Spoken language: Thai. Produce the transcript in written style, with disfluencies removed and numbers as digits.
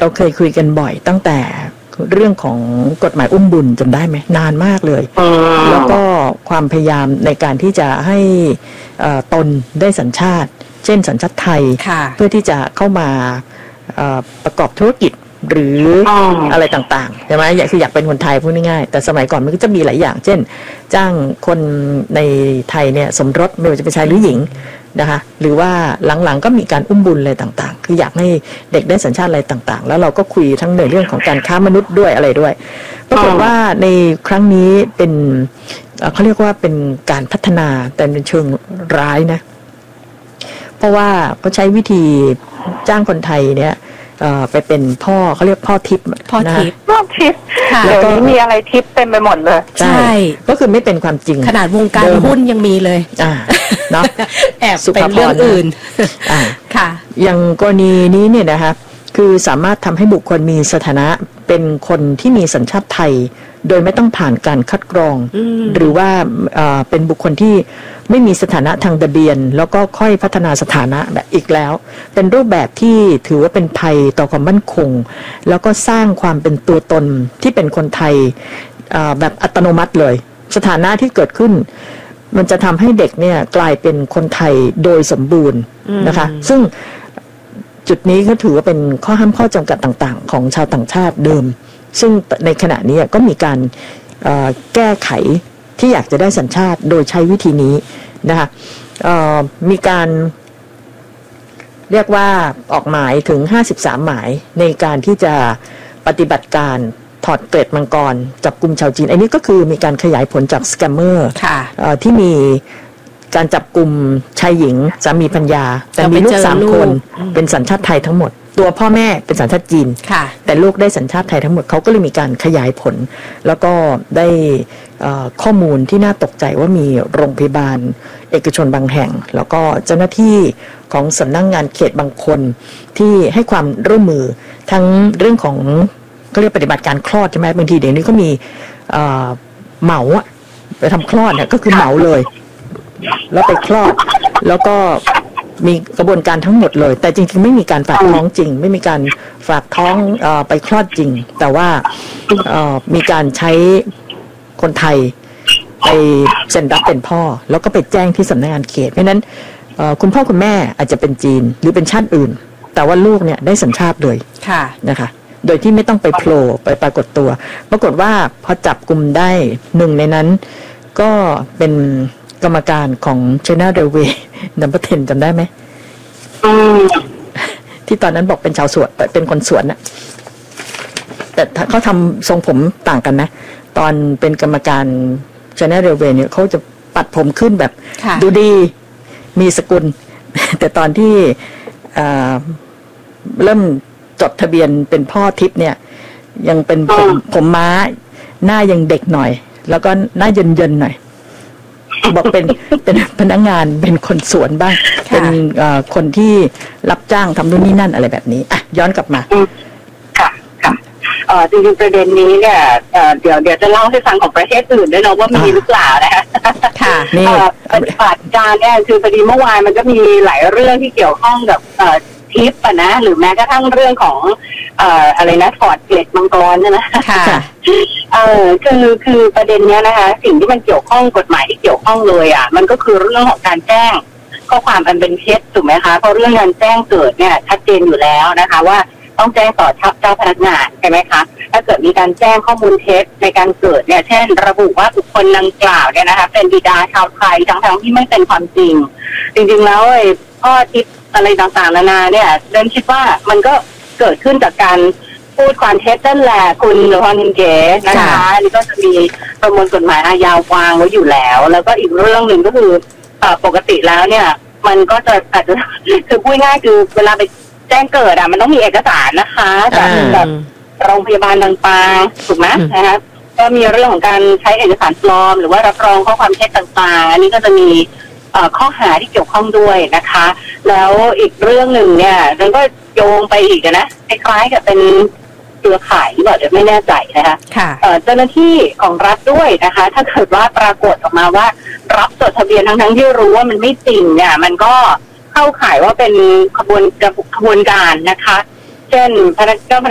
เราเคยคุยกันบ่อยตั้งแต่เรื่องของกฎหมายอุ้มบุญจำได้ไหมนานมากเลยแล้วก็ความพยายามในการที่จะให้ตนได้สัญชาติเช่นสัญชาติไทยเพื่อที่จะเข้ามาประกอบธุรกิจหรืออะไรต่างๆใช่ไหมอยากเป็นคนไทยพูดง่ายๆแต่สมัยก่อนมันก็จะมีหลายอย่างเช่นจ้างคนในไทยเนี่ยสมรสไม่ว่าจะเป็นชายหรือหญิงนะคะหรือว่าหลังๆก็มีการอุ้มบุญอะไรต่างๆคืออยากให้เด็กได้สัญชาติอะไรต่างๆแล้วเราก็คุยทั้งในเรื่องของการค้ามนุษย์ด้วยอะไรด้วยปรากฏว่าในครั้งนี้เป็นเขาเรียกว่าเป็นการพัฒนาแต่เป็นเชิงร้ายนะเพราะว่าเขาใช้วิธีจ้างคนไทยเนี่ยไปเป็นพ่อเขาเรียกพ่อทิพย์แล้วก็มีอะไรทิพย์เต็มไปหมดเลยใช่ก็คือไม่เป็นความจริงขนาดวงการหุ้นยังมีเลยเนาะแอบเป็นเรื่องอื่นค่ะอย่างกรณีนี้เนี่ยนะคะคือสามารถทำให้บุคคลมีสถานะเป็นคนที่มีสัญชาติไทยโดยไม่ต้องผ่านการคัดกรองหรือว่าเป็นบุคคลที่ไม่มีสถานะทางทะเบียนแล้วก็ค่อยพัฒนาสถานะแบบอีกแล้วเป็นรูปแบบที่ถือว่าเป็นภัยต่อความมั่นคงแล้วก็สร้างความเป็นตัวตนที่เป็นคนไทยแบบอัตโนมัติเลยสถานะที่เกิดขึ้นมันจะทำให้เด็กเนี่ยกลายเป็นคนไทยโดยสมบูรณ์นะคะซึ่งจุดนี้ก็ถือว่าเป็นข้อห้ามข้อจำกัดต่างๆของชาวต่างชาติเดิมซึ่งในขณะนี้ก็มีการแก้ไขที่อยากจะได้สัญชาติโดยใช้วิธีนี้นะคะมีการเรียกว่าออกหมายถึง53หมายในการที่จะปฏิบัติการถอดเกล็ดมังกรจับกุมชาวจีนอันนี้ก็คือมีการขยายผลจากสแกมเมอร์ที่มีการจับกลุ่มชายหญิงสามีภรรยาแต่มีลูก3คนเป็นสัญชาติไทยทั้งหมดตัวพ่อแม่เป็นสัญชาติจีนแต่ลูกได้สัญชาติไทยทั้งหมดเขาก็เลยมีการขยายผลแล้วก็ได้ข้อมูลที่น่าตกใจว่ามีโรงพยาบาลเอกชนบางแห่งแล้วก็เจ้าหน้าที่ของสำนักงานเขตบางคนที่ให้ความร่วมมือทั้งเรื่องของก็เรียกปฏิบัติการคลอดใช่ไหมบางทีเดี๋ยวนี้ก็มีเหมาไปทำคลอดเนี่ยก็คือเหมาเลยแล้วไปคลอดแล้วก็มีกระบวนการทั้งหมดเลยแต่จริงๆไม่มีการฝากท้องจริงไม่มีการฝากท้องไปคลอดจริงแต่ว่ามีการใช้คนไทยไปเซ็นรับเป็นพ่อแล้วก็ไปแจ้งที่สำนักงานเขตเพราะนั้นคุณพ่อคุณแม่อาจจะเป็นจีนหรือเป็นชาติอื่นแต่ว่าลูกเนี่ยได้สัญชาติเลยนะคะโดยที่ไม่ต้องไปโผล่ไปปรากฏตัวปรากฏว่าพอจับกลุ่มได้หนึ่งในนั้นก็เป็นกรรมการของ China Railway นัมเบอร์10จำได้ไหมที่ตอนนั้นบอกเป็นชาวสวนเป็นคนสวนนะแต่เขาทำทรงผมต่างกันนะตอนเป็นกรรมการ China Railway เนี่ยเขาจะปัดผมขึ้นแบบดูดีมีสกุลแต่ตอนที่เริ่มจดทะเบียนเป็นพ่อทิพย์เนี่ยยังเป็นผมม้าหน้ายังเด็กหน่อยแล้วก็หน้าเยินๆหน่อยบอกเป็นพนักงานเป็นคนสวนบ้างเป็นคนที่รับจ้างทำนู่นนี่นั่นอะไรแบบนี้อ่ะย้อนกลับมาค่ะจริงๆประเด็นนี้เนี่ยเดี๋ยวจะเล่าให้ฟังของประเทศอื่นด้วยนะว่ามีหรือเปล่านะคะค่ะนี่ปฏิบัติการเนี่ยคือพอดีเมื่อวานมันก็มีหลายเรื่องที่เกี่ยวข้องกับทิปนะหรือแม้กระทั่งเรื่องของอะไรนะถอดเกล็ดมังกรใช่ไหมค่ะคือประเด็นเนี้ยนะคะสิ่งที่มันเกี่ยวข้องกฎหมายที่เกี่ยวข้องเลยมันก็คือเรื่องของการแจ้งข้อความอันเป็นเท็จถูกไหมคะเพราะเรื่องการแจ้งเกิดเนี่ยชัดเจนอยู่แล้วนะคะว่าต้องแจ้งต่อเจ้าพนักงานใช่ไหมคะถ้าเกิดมีการแจ้งข้อมูลเท็จในการเกิดเนี่ยเช่นระบุว่าบุคคลดังกล่าวเนี่ยนะคะเป็นบิดาชาวไทยทั้งที่ไม่เป็นความจริงจริงๆแล้วข้อทิศอะไรต่างๆนานาเนี่ยเดินคิดว่ามันก็เกิดขึ้นจากการพูดความเท็จนั่นแหละคุณหรือพรเก๋นะคะนี่ก็จะมีประมวลกฎหมายอาญาวางไว้อยู่แล้วแล้วก็อีกเรื่องหนึ่งก็คือปกติแล้วเนี่ยมันก็จะอาจจะคือพูดง่ายคือเวลาไปแจ้งเกิดมันต้องมีเอกสารนะคะจากโรงพยาบาลต่างๆถูกไหมนะคะก็มีเรื่องของการใช้เอกสารปลอมหรือว่ารับรองข้อความเท็จต่างๆอันนี้ก็จะมีข้อหาที่เกี่ยวข้องด้วยนะคะแล้วอีกเรื่องหนึ่งเนี่ยมันก็โยงไปอีกนะคล้ายๆกับเป็นเครือข่ายหรือเปล่าเดี๋ยวไม่แน่ใจนะคะเจ้าหน้าที่ของรัฐด้วยนะคะถ้าเกิดว่าปรากฏออกมาว่ารับจดทะเบียนทั้งที่รู้ว่ามันไม่จริงเนี่ยมันก็เข้าข่ายว่าเป็นขบวนการนะคะเช่นพนักงาน